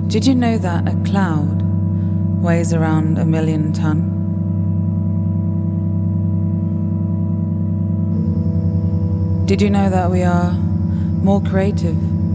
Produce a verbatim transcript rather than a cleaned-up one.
Did you know that a cloud weighs around a million ton? Did you know that we are more creative